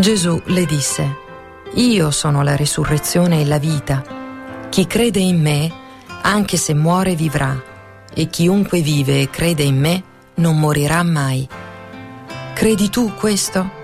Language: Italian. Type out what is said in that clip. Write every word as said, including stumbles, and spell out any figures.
Gesù le disse: Io sono la risurrezione e la vita. Chi crede in me, anche se muore vivrà, e chiunque vive e crede in me non morirà mai. Credi tu questo?